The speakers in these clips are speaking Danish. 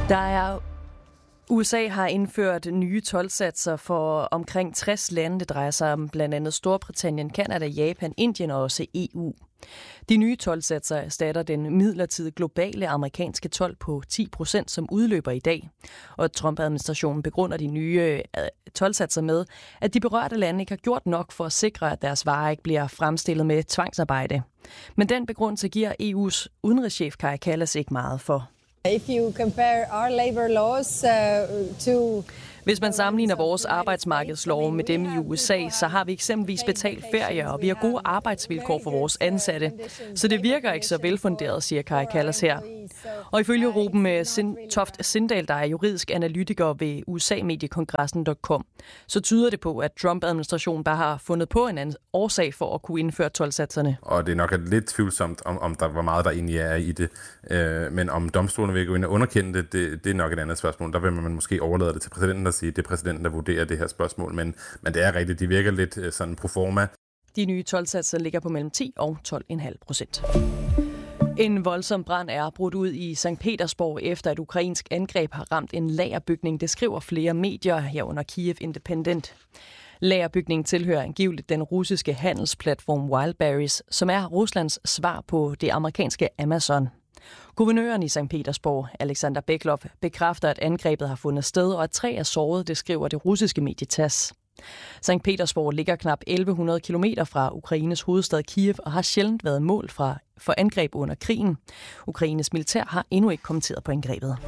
USA har indført nye toldsatser for omkring 60 lande. Det drejer sig om blandt andet Storbritannien, Canada, Japan, Indien og også EU. De nye toldsatser erstatter den midlertidige globale amerikanske told på 10%, som udløber i dag. Og Trump-administrationen begrunder de nye toldsatser med, at de berørte lande ikke har gjort nok for at sikre, at deres varer ikke bliver fremstillet med tvangsarbejde. Men den begrundelse giver EU's udenrigschef Kaja Kallas ikke meget for. If you compare our labor laws to Hvis man sammenligner vores arbejdsmarkedslove med dem i USA, så har vi eksempelvis betalt ferie, og vi har gode arbejdsvilkår for vores ansatte. Så det virker ikke så velfunderet, siger Kaja Kallas her. Og ifølge Ruben Toft Sindal, der er juridisk analytiker ved USA-mediekongressen.com, så tyder det på, at Trump-administrationen bare har fundet på en anden årsag for at kunne indføre toldsatserne. Og det er nok lidt tvivlsomt, om der var meget, der egentlig er i det. Men om domstolen vil gå ind og underkende det er nok et andet spørgsmål. Der vil man måske overlade det til præsidenten og sige, det er præsidenten, der vurderer det her spørgsmål. Men det er rigtigt, de virker lidt sådan proforma. De nye toldsatser ligger på mellem 10 og 12,5%. En voldsom brand er brudt ud i Sankt Petersborg efter et ukrainsk angreb har ramt en lagerbygning. Det skriver flere medier herunder Kiev Independent. Lagerbygningen tilhører angiveligt den russiske handelsplatform Wildberries, som er Ruslands svar på det amerikanske Amazon. Guvernøren i Sankt Petersborg, Alexander Beklov, bekræfter, at angrebet har fundet sted, og at 3 er såret, det skriver det russiske medie TASS. Sankt Petersborg ligger knap 1100 kilometer fra Ukraines hovedstad Kiev og har sjældent været mål for angreb under krigen. Ukraines militær har endnu ikke kommenteret på angrebet.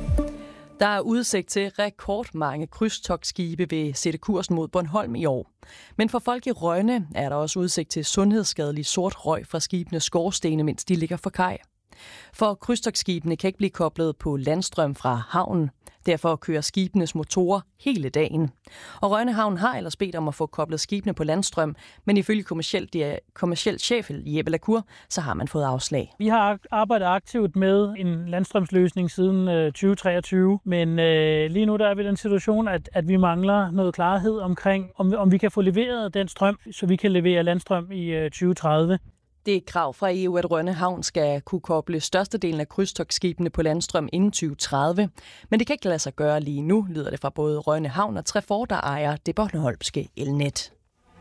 Der er udsigt til rekordmange krydstogtskibe vil sætte kursen mod Bornholm i år. Men for folk i Rønne er der også udsigt til sundhedsskadelig sort røg fra skibenes skorstene, mens de ligger for kaj. For krydstogtskibene kan ikke blive koblet på landstrøm fra havnen. Derfor kører skibenes motorer hele dagen. Og Rønne Havn har ellers bedt om at få koblet skibene på landstrøm, men ifølge kommerciel chef Jeppe Lacour, så har man fået afslag. Vi har arbejdet aktivt med en landstrømsløsning siden 2023, men lige nu der er vi i den situation, at vi mangler noget klarhed omkring, om vi kan få leveret den strøm, så vi kan levere landstrøm i 2030. Det er et krav fra EU, at Rønne Havn skal kunne koble størstedelen af krydstogtskibene på landstrøm inden 2030. Men det kan ikke lade sig gøre lige nu, lyder det fra både Rønne Havn og Trefor, der ejer det bornholmske elnet.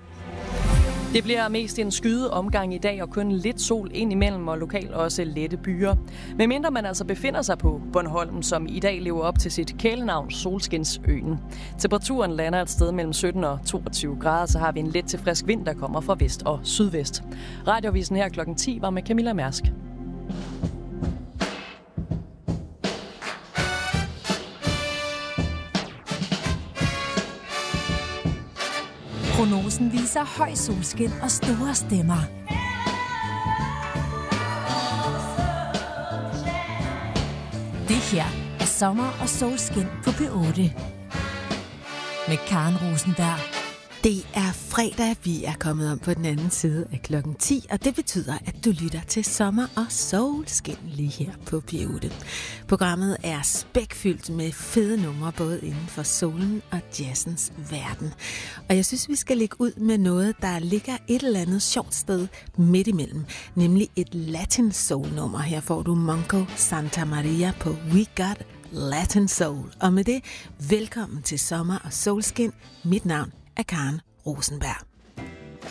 Det bliver mest en skyde omgang i dag og kun lidt sol ind imellem og lokalt også lette byer. Medmindre man altså befinder sig på Bornholm, som i dag lever op til sit kælenavn Solskinsøen. Temperaturen lander et sted mellem 17 og 22 grader, så har vi en let til frisk vind, der kommer fra vest og sydvest. Radiovisen her klokken 10 var med Camilla Mærsk. Prognosen viser høj solskin og store stemmer. Det her er sommer og solskin på P8. Med Karen Rosenberg. Det er fredag, vi er kommet om på den anden side af klokken 10, og det betyder, at du lytter til sommer og solskin lige her på P8. Programmet er spækfyldt med fede numre, både inden for solen og jazzens verden. Og jeg synes, vi skal lægge ud med noget, der ligger et eller andet sjovt sted midt imellem, nemlig et Latin soul-nummer. Her får du Monco Santa Maria på We Got Latin Soul. Og med det, velkommen til sommer og solskin. Mit navn er Karen Rosenberg.